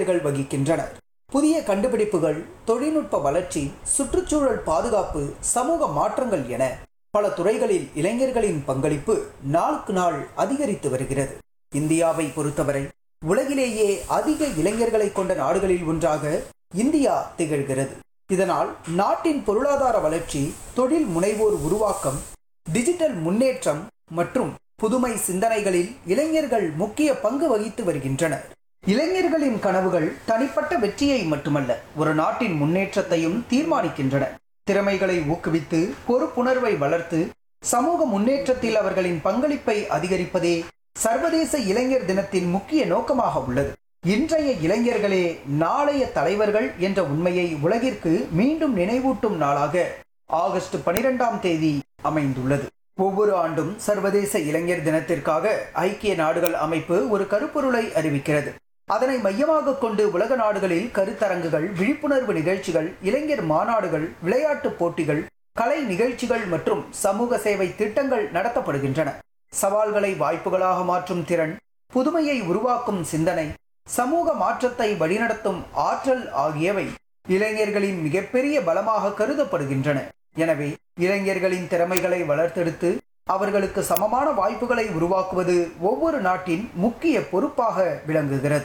இளைஞர்கள் வகிக்கின்றனர். புதிய கண்டுபிடிப்புகள், தொழில்நுட்ப வளர்ச்சி, சுற்றுச்சூழல் பாதுகாப்பு, சமூக மாற்றங்கள் என பல துறைகளில் இளைஞர்களின் பங்களிப்பு நாளுக்கு நாள் அதிகரித்து வருகிறது. இந்தியாவை பொறுத்தவரை உலகிலேயே அதிக இளைஞர்களை கொண்ட நாடுகளில் ஒன்றாக இந்தியா திகழ்கிறது. இதனால் நாட்டின் பொருளாதார வளர்ச்சி, தொழில் முனைவோர் உருவாக்கம், டிஜிட்டல் முன்னேற்றம் மற்றும் புதுமை சிந்தனைகளில் இளைஞர்கள் முக்கிய பங்கு வகித்து வருகின்றனர். இளைஞர்களின் கனவுகள் தனிப்பட்ட வெற்றியை மட்டுமல்ல, ஒரு நாட்டின் முன்னேற்றத்தையும் தீர்மானிக்கின்றன. திறமைகளை ஊக்குவித்து, பொறுப்புணர்வை வளர்த்து, சமூக முன்னேற்றத்தில் அவர்களின் பங்களிப்பை அதிகரிப்பதே சர்வதேச இளைஞர் தினத்தின் முக்கிய நோக்கமாக உள்ளது. இன்றைய இளைஞர்களே நாளைய தலைவர்கள் என்ற உண்மையை உலகிற்கு மீண்டும் நினைவூட்டும் நாளாக ஆகஸ்ட் 12ஆம் தேதி அமைந்துள்ளது. ஒவ்வொரு ஆண்டும் சர்வதேச இளைஞர் தினத்திற்காக ஐக்கிய நாடுகள் அமைப்பு ஒரு கருப்பொருளை அறிவிக்கிறது. அதனை மையமாக கொண்டு உலக நாடுகளில் கருத்தரங்குகள், விழிப்புணர்வு நிகழ்ச்சிகள், இளைஞர் மாநாடுகள், விளையாட்டு போட்டிகள், கலை நிகழ்ச்சிகள் மற்றும் சமூக சேவை திட்டங்கள் நடத்தப்படுகின்றன. சவால்களை வாய்ப்புகளாக மாற்றும் திறன், புதுமையை உருவாக்கும் சிந்தனை, சமூக மாற்றத்தை வழிநடத்தும் ஆற்றல் ஆகியவை இளைஞர்களின் மிகப்பெரிய பலமாக கருதப்படுகின்றன. எனவே இளைஞர்களின் திறமைகளை வளர்த்தெடுத்து அவர்களுக்கு சமமான வாய்ப்புகளை உருவாக்குவது ஒவ்வொரு நாட்டின் முக்கிய பொறுப்பாக விளங்குகிறது.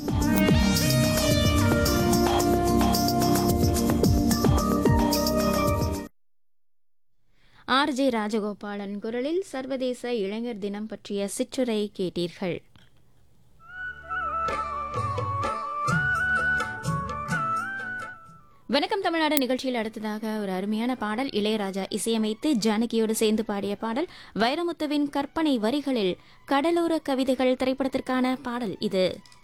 ஆர்.ஜே. ராஜகோபாலன் குரலில் சர்வதேச இளைஞர் தினம் பற்றிய சிற்றுரை கேட்டீர்கள். வணக்கம் தமிழ்நாடு நிகழ்ச்சியில் அடுத்ததாக ஒரு அருமையான பாடல். இளையராஜா இசையமைத்து ஜானகியோடு சேர்ந்து பாடிய பாடல். வைரமுத்துவின் கற்பனை வரிகளில் கடலோர கவிதைகள் திரைப்படத்திற்கான பாடல் இது.